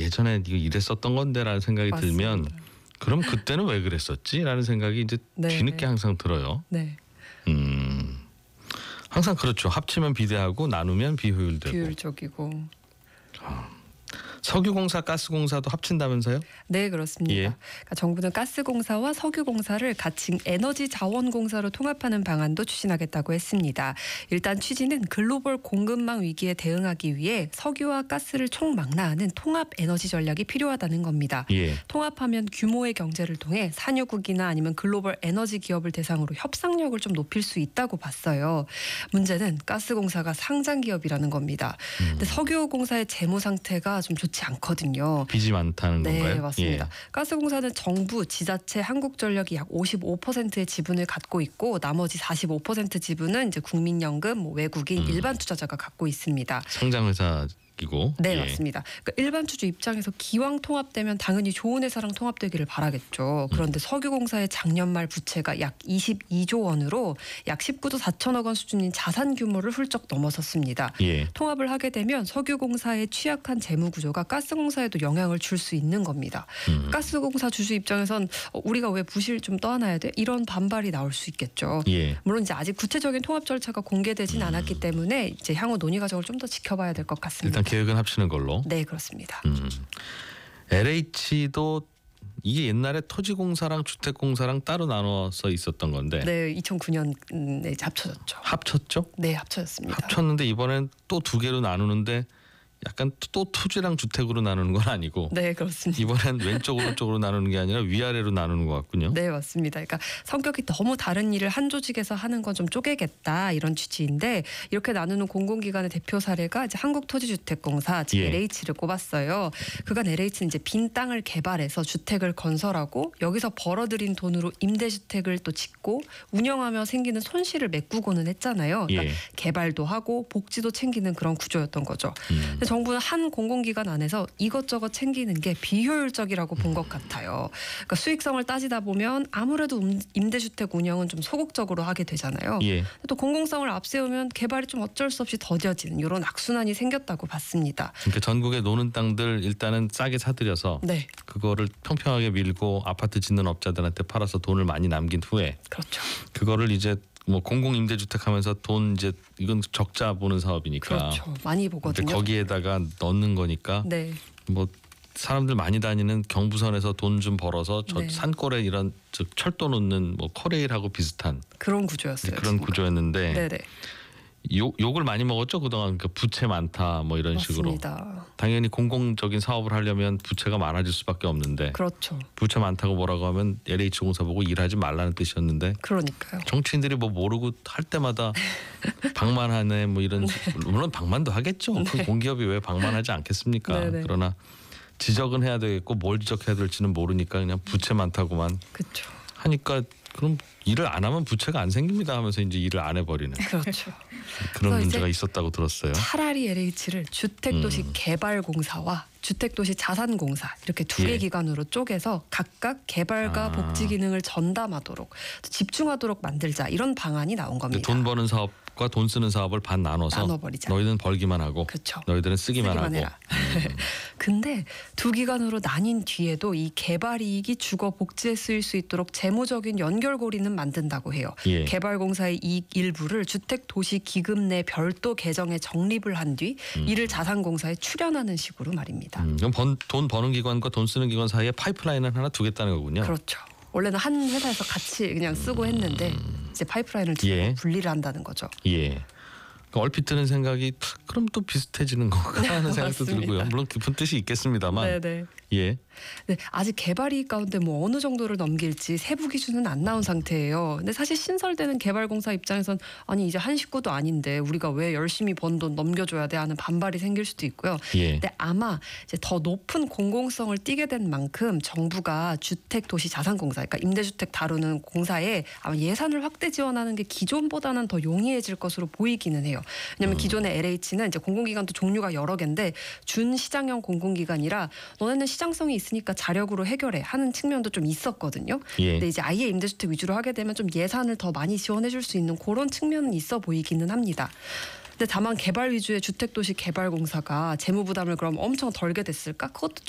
예전에 이거 이랬었던 건데라는 생각이 맞습니다. 들면 그럼 그때는 왜 그랬었지라는 생각이 이제 네. 뒤늦게 항상 들어요. 네. 항상 그렇죠. 합치면 비대하고 나누면 비효율되고. 비효율적이고. 석유공사, 가스공사도 합친다면서요? 네, 그렇습니다. 예. 그러니까 정부는 가스공사와 석유공사를 같이 에너지자원공사로 통합하는 방안도 추진하겠다고 했습니다. 일단 취지는 글로벌 공급망 위기에 대응하기 위해 석유와 가스를 총망라하는 통합 에너지 전략이 필요하다는 겁니다. 예. 통합하면 규모의 경제를 통해 산유국이나 아니면 글로벌 에너지 기업을 대상으로 협상력을 좀 높일 수 있다고 봤어요. 문제는 가스공사가 상장 기업이라는 겁니다. 근데 석유공사의 재무 상태가 좀 좋지 않거든요. 빚이 많다는 네, 건가요? 맞습니다. 예. 가스공사는 정부, 지자체, 한국전력이 약 55%의 지분을 갖고 있고 나머지 45% 지분은 이제 국민연금, 뭐 외국인, 일반 투자자가 갖고 있습니다. 상장회사이고. 네, 예. 맞습니다. 그러니까 일반 투자 입장에서 기왕 통합되면 당연히 좋은 회사랑 통합되기를 바라겠죠. 그런데 석유공사의 작년 말 부채가 약 22조 원으로 약 19조 4천억 원 수준인 자산 규모를 훌쩍 넘어섰습니다. 예. 통합을 하게 되면 석유공사의 취약한 재무 구조가 가스공사에도 영향을 줄 수 있는 겁니다. 가스공사 주주 입장에선 우리가 왜 부실 좀 떠안아야 돼? 이런 반발이 나올 수 있겠죠. 예. 물론 이제 아직 구체적인 통합 절차가 공개되진 않았기 때문에 이제 향후 논의 과정을 좀 더 지켜봐야 될 것 같습니다. 일단 계획은 합치는 걸로. 네, 그렇습니다. LH도 이게 옛날에 토지공사랑 주택공사랑 따로 나눠서 있었던 건데 네, 2009년에 합쳐졌죠. 합쳤죠? 네, 합쳐졌습니다. 합쳤는데 이번엔 또 두 개로 나누는데 약간 또 토지랑 주택으로 나누는 건 아니고 네, 그렇습니다. 이번엔 왼쪽 오른쪽으로 나누는 게 아니라 위아래로 나누는 것 같군요. 네, 맞습니다. 그러니까 성격이 너무 다른 일을 한 조직에서 하는 건 좀 쪼개겠다 이런 취지인데 이렇게 나누는 공공기관의 대표 사례가 이제 한국토지주택공사 즉 예. LH를 꼽았어요. 그간 LH는 이제 빈 땅을 개발해서 주택을 건설하고 여기서 벌어들인 돈으로 임대주택을 또 짓고 운영하며 생기는 손실을 메꾸고는 했잖아요. 그러니까 예. 개발도 하고 복지도 챙기는 그런 구조였던 거죠. 근데 정부는 한 공공기관 안에서 이것저것 챙기는 게 비효율적이라고 본 것 같아요. 그러니까 수익성을 따지다 보면 아무래도 임대주택 운영은 좀 소극적으로 하게 되잖아요. 예. 또 공공성을 앞세우면 개발이 좀 어쩔 수 없이 더뎌지는 이런 악순환이 생겼다고 봤습니다. 그러니까 전국에 노는 땅들 일단은 싸게 사들여서 네, 그거를 평평하게 밀고 아파트 짓는 업자들한테 팔아서 돈을 많이 남긴 후에 그렇죠. 그거를 이제 뭐 공공 임대주택 하면서 돈 이제 이건 적자 보는 사업이니까 그렇죠. 많이 근데 보거든요. 거기에다가 넣는 거니까 네, 뭐 사람들 많이 다니는 경부선에서 돈 좀 벌어서 저 네. 산골에 이런 즉 철도 놓는 뭐 커레일하고 비슷한 그런 구조였어요. 그런 정말. 구조였는데 네네. 욕을 많이 먹었죠 그동안. 그 부채 많다 뭐 이런 식으로. 맞습니다. 당연히 공공적인 사업을 하려면 부채가 많아질 수밖에 없는데 그렇죠. 부채 많다고 뭐라고 하면 LH공사 보고 일하지 말라는 뜻이었는데 그러니까요. 정치인들이 뭐 모르고 할 때마다 방만하네 뭐 이런 물론 방만도 하겠죠. 그 공기업이 왜 방만하지 않겠습니까? 네네. 그러나 지적은 해야 되겠고 뭘 지적해야 될지는 모르니까 그냥 부채 많다고만 그렇죠. 하니까 그럼 일을 안 하면 부채가 안 생깁니다 하면서 이제 일을 안 해버리는 그렇죠. 그런 그래서 문제가 이제 있었다고 들었어요. 차라리 LH를 주택도시 개발공사와 주택도시 자산공사 이렇게 두 개 예. 기관으로 쪼개서 각각 개발과 복지 기능을 전담하도록 집중하도록 만들자 이런 방안이 나온 겁니다. 돈 버는 사업과 돈 쓰는 사업을 반 나눠서 나눠버리자. 너희는 벌기만 하고 그렇죠. 너희들은 쓰기만 하고 해라. 근데 두 기관으로 나뉜 뒤에도 이 개발 이익이 주거 복지에 쓰일 수 있도록 재무적인 연결고리는 만든다고 해요. 예. 개발공사의 이익 일부를 주택도시기금 내 별도 계정에 적립을 한 뒤 이를 자산공사에 출연하는 식으로 말입니다. 그럼 돈 버는 기관과 돈 쓰는 기관 사이에 파이프라인을 하나 두겠다는 거군요. 그렇죠. 원래는 한 회사에서 같이 그냥 쓰고 했는데 이제 파이프라인을 두고 예. 분리를 한다는 거죠. 예. 그러니까 얼핏 드는 생각이 그럼 또 비슷해지는 건가 하는 생각도 맞습니다. 들고요. 물론 깊은 뜻이 있겠습니다만. 네네. 예. 네, 아직 개발 이익 가운데 뭐 어느 정도를 넘길지 세부 기준은 안 나온 상태예요. 근데 사실 신설되는 개발공사 입장에선 아니 이제 한 식구도 아닌데 우리가 왜 열심히 번 돈 넘겨줘야 돼 하는 반발이 생길 수도 있고요. 예. 근데 아마 이제 더 높은 공공성을 띠게 된 만큼 정부가 주택도시자산공사, 그러니까 임대주택 다루는 공사에 아마 예산을 확대 지원하는 게 기존보다는 더 용이해질 것으로 보이기는 해요. 왜냐하면 기존의 LH는 이제 공공기관도 종류가 여러 개인데 준시장형 공공기관이라 너네는 시장성이 있으니까 자력으로 해결해 하는 측면도 좀 있었거든요. 예. 근데 이제 아예 임대주택 위주로 하게 되면 좀 예산을 더 많이 지원해줄 수 있는 그런 측면은 있어 보이기는 합니다. 근데 다만 개발 위주의 주택도시 개발공사가 재무 부담을 그럼 엄청 덜게 됐을까? 그것도